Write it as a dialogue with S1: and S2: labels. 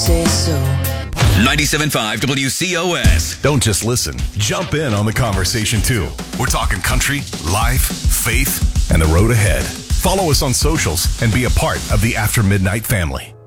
S1: say so.
S2: 97.5 WCOS.
S3: Don't just listen. Jump in on the conversation, too. We're talking country, life, faith, and the road ahead. Follow us on socials and be a part of the After Midnight family.